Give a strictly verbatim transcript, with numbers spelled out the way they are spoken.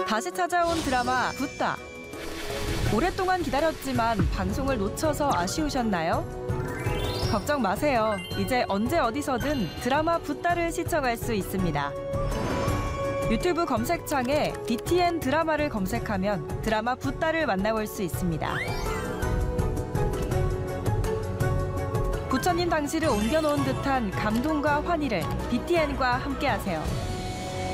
다시 찾아온 드라마 붓다. 오랫동안 기다렸지만 방송을 놓쳐서 아쉬우셨나요? 걱정 마세요. 이제 언제 어디서든 드라마 붓다를 시청할 수 있습니다. 유튜브 검색창에 비티엔 드라마를 검색하면 드라마 붓다를 만나볼 수 있습니다. 부처님 당시를 옮겨놓은 듯한 감동과 환희를 비티엔과 함께하세요.